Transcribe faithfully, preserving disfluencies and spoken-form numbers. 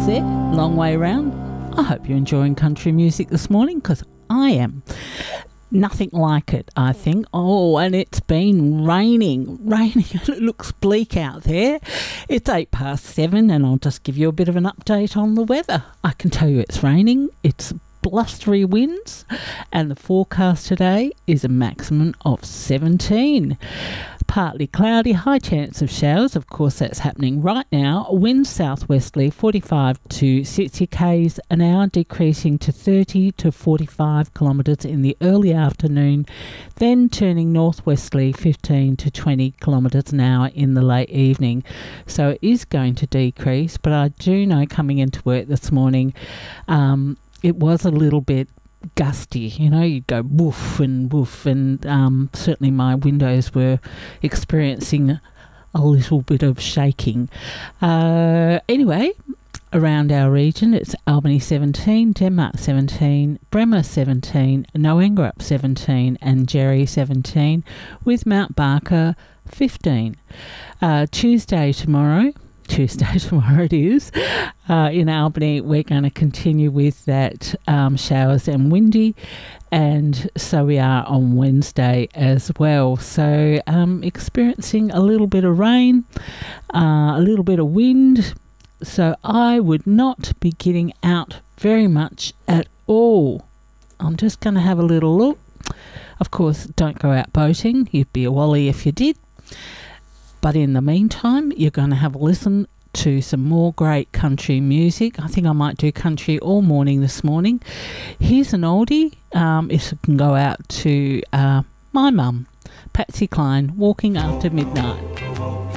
there, long way round. I hope you're enjoying country music this morning, because I am. Nothing like it, I think. Oh, and it's been raining, raining, and it looks bleak out there. It's eight past seven, and I'll just give you a bit of an update on the weather. I can tell you it's raining, it's blustery winds, and the forecast today is a maximum of seventeen. Partly cloudy, high chance of showers. Of course, that's happening right now. Wind southwesterly, forty-five to sixty k's an hour, decreasing to thirty to forty-five kilometres in the early afternoon, then turning northwesterly, fifteen to twenty kilometres an hour in the late evening. So it is going to decrease, but I do know coming into work this morning, um, it was a little bit gusty, you know, you'd go woof and woof, and um, certainly my windows were experiencing a little bit of shaking. Uh, anyway, around our region, it's Albany seventeen, Denmark seventeen, Bremer seventeen, Noanga up seventeen, and Jerry seventeen, with Mount Barker fifteen. Uh, Tuesday tomorrow, Tuesday tomorrow it is, uh, in Albany, we're going to continue with that um, showers and windy, and so we are on Wednesday as well. So um, experiencing a little bit of rain, uh, a little bit of wind, so I would not be getting out very much at all. I'm just going to have a little look. Of course, don't go out boating, you'd be a wally if you did. But in the meantime, you're going to have a listen to some more great country music. I think I might do country all morning this morning. Here's an oldie. Um, if you can go out to uh, my mum, Patsy Cline, Walking After Midnight.